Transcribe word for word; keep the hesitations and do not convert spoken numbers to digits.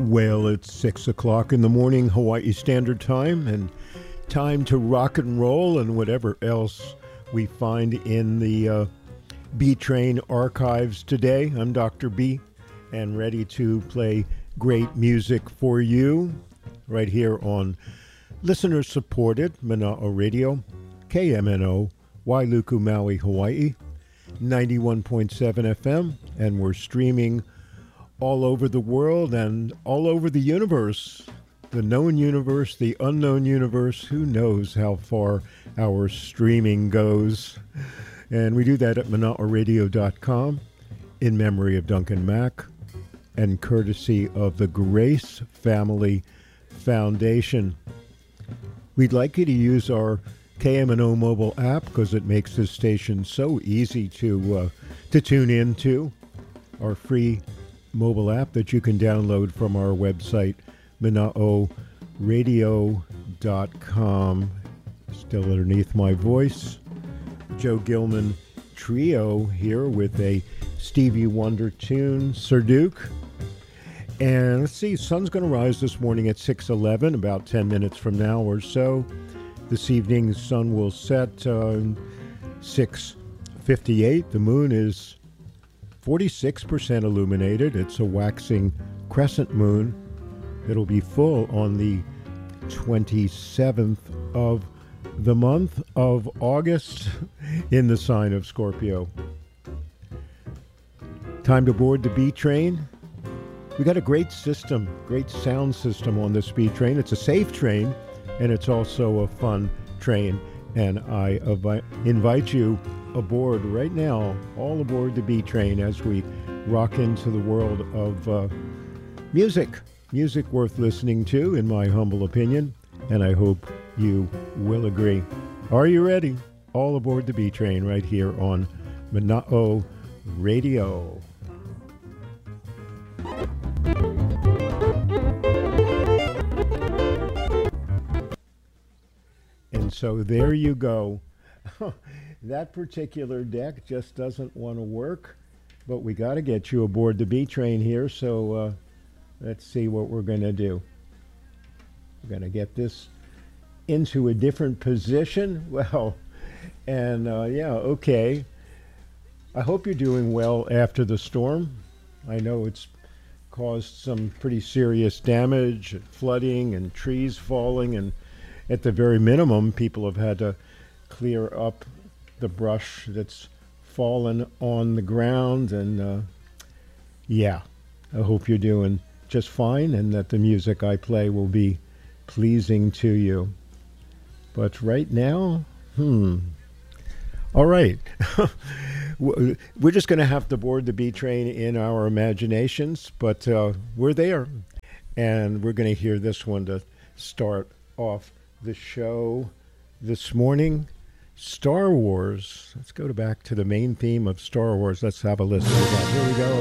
Well, it's six o'clock in the morning, Hawaii Standard Time, and time to rock and roll and whatever else we find in the uh, B Train archives today. I'm Doctor B, and ready to play great music for you right here on listener-supported Mana'o Radio, K M N O, Wailuku, Maui, Hawaii, ninety-one point seven F M, and we're streaming all over the world and all over the universe, the known universe, the unknown universe. Who knows how far our streaming goes? And we do that at mana'o radio dot com in memory of Duncan Mack and courtesy of the Grace Family Foundation. We'd like you to use our K M N O mobile app because it makes this station so easy to uh, to tune into. Our free mobile app that you can download from our website, mana'o radio dot com. Still underneath my voice, Joe Gilman Trio here with a Stevie Wonder tune, Sir Duke. And let's see, sun's going to rise this morning at six eleven, about ten minutes from now or so. This evening, the sun will set uh, six fifty-eight. The moon is forty-six percent illuminated. It's a waxing crescent moon. It'll be full on the twenty-seventh of the month of August in the sign of Scorpio. Time to board the B train. We got a great system, great sound system on this B train. It's a safe train, and it's also a fun train. And I avi- invite you aboard right now, all aboard the B train as we rock into the world of uh, music. Music worth listening to, in my humble opinion, and I hope you will agree. Are you ready? All aboard the B train right here on Mana'o Radio. And so there you go. That particular deck just doesn't want to work, but we got to get you aboard the B train here, so uh, let's see what we're going to do. We're going to get this into a different position. Well, and uh, yeah, okay. I hope you're doing well after the storm. I know it's caused some pretty serious damage, flooding and trees falling, and at the very minimum, people have had to clear up the brush that's fallen on the ground. And uh, yeah, I hope you're doing just fine and that the music I play will be pleasing to you. But right now, hmm. All right. We're just going to have to board the B train in our imaginations, but uh, we're there. And we're going to hear this one to start off the show this morning. Star Wars. Let's go back to the main theme of Star Wars. Let's have a listen to that. Here we go.